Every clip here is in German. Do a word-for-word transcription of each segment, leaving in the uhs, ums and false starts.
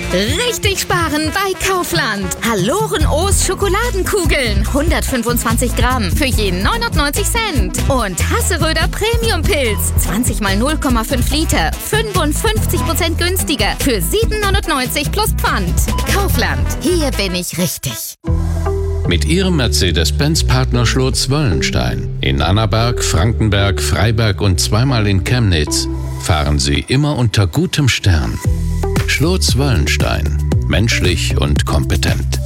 Richtig sparen bei Kaufland. Haloren O's Schokoladenkugeln. hundertfünfundzwanzig Gramm für jeden neunundneunzig Cent. Und Hasseröder Premium Pilz. zwanzig mal null Komma fünf Liter. fünfundfünfzig Prozent günstiger. Für sieben neunundneunzig plus Pfand. Kaufland. Hier bin ich richtig. Mit Ihrem Mercedes-Benz-Partner Schlotz-Wöllenstein in Annaberg, Frankenberg, Freiberg und zweimal in Chemnitz fahren Sie immer unter gutem Stern. Schlotz-Wöllenstein. Menschlich und kompetent.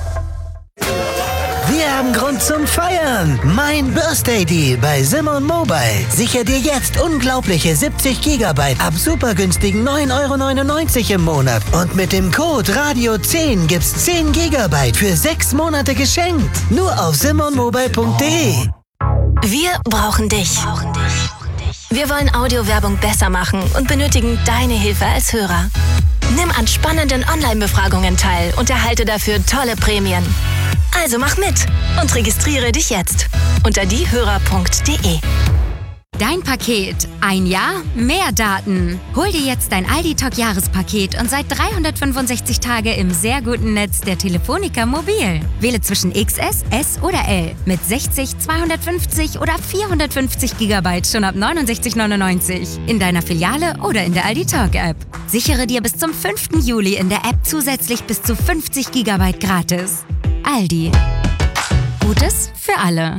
Wir haben Grund zum Feiern. Mein Birthday Deal bei Simon Mobile. Sicher dir jetzt unglaubliche siebzig Gigabyte ab super günstigen neun Euro neunundneunzig im Monat. Und mit dem Code Radio zehn gibt's zehn Gigabyte für sechs Monate geschenkt. Nur auf simon mobile punkt de. Wir brauchen dich. Wir wollen Audiowerbung besser machen und benötigen deine Hilfe als Hörer. Nimm an spannenden Online-Befragungen teil und erhalte dafür tolle Prämien. Also mach mit und registriere dich jetzt unter diehörer punkt de. Dein Paket. Ein Jahr, mehr Daten. Hol dir jetzt dein Aldi-Talk-Jahrespaket und seit dreihundertfünfundsechzig Tage im sehr guten Netz der Telefonica Mobil. Wähle zwischen X S, S oder L mit sechzig, zweihundertfünfzig oder vierhundertfünfzig Gigabyte schon ab neunundsechzig neunundneunzig in deiner Filiale oder in der Aldi-Talk-App. Sichere dir bis zum fünften Juli in der App zusätzlich bis zu fünfzig Gigabyte gratis. Aldi. Gutes für alle.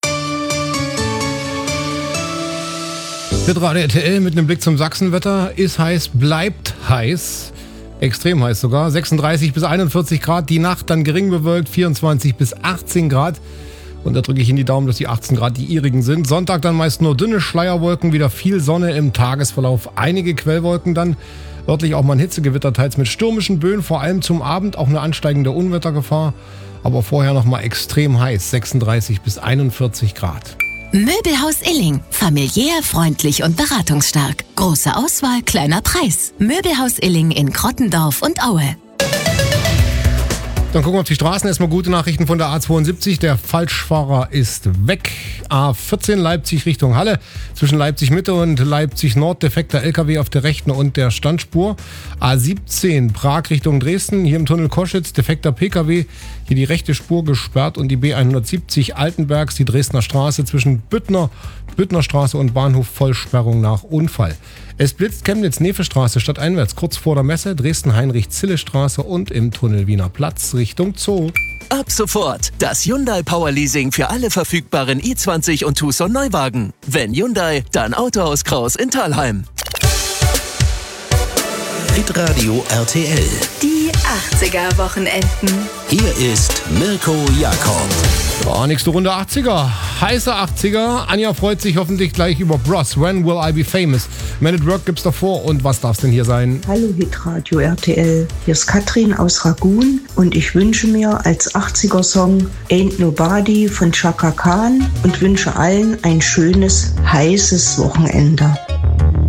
Hitradio R T L mit einem Blick zum Sachsenwetter. Ist heiß, bleibt heiß. Extrem heiß sogar. sechsunddreißig bis einundvierzig Grad. Die Nacht dann gering bewölkt. vierundzwanzig bis achtzehn Grad. Und da drücke ich Ihnen die Daumen, dass die achtzehn Grad die ihrigen sind. Sonntag dann meist nur dünne Schleierwolken. Wieder viel Sonne im Tagesverlauf. Einige Quellwolken dann. Örtlich auch mal ein Hitzegewitter, teils mit stürmischen Böen. Vor allem zum Abend auch eine ansteigende Unwettergefahr. Aber vorher noch mal extrem heiß. sechsunddreißig bis einundvierzig Grad. Möbelhaus Illing. Familiär, freundlich und beratungsstark. Große Auswahl, kleiner Preis. Möbelhaus Illing in Krottendorf und Aue. Dann gucken wir auf die Straßen. Erstmal gute Nachrichten von der A zweiundsiebzig. Der Falschfahrer ist weg. A vierzehn Leipzig Richtung Halle. Zwischen Leipzig Mitte und Leipzig Nord defekter L K W auf der rechten und der Standspur. A siebzehn Prag Richtung Dresden. Hier im Tunnel Koschitz defekter P K W. Hier die rechte Spur gesperrt und die B hundertsiebzig Altenbergs, die Dresdner Straße zwischen Büttner, Büttner Straße und Bahnhof Vollsperrung nach Unfall. Es blitzt Chemnitz-Nefe-Straße stadteinwärts kurz vor der Messe, Dresden-Heinrich-Zille-Straße und im Tunnel Wiener Platz Richtung Zoo. Ab sofort das Hyundai Power Leasing für alle verfügbaren i zwanzig und Tucson Neuwagen. Wenn Hyundai, dann Autohaus Kraus in Thalheim. Hitradio R T L. Die achtziger-Wochenenden. Hier ist Mirko Jakob. Ja, nächste Runde achtziger. Heiße achtziger. Anja freut sich hoffentlich gleich über Bros. When Will I Be Famous? Man at Work gibt's davor. Und was darf's denn hier sein? Hallo Hitradio R T L. Hier ist Katrin aus Ragun und ich wünsche mir als achtziger-Song Ain't Nobody von Chaka Khan und wünsche allen ein schönes, heißes Wochenende.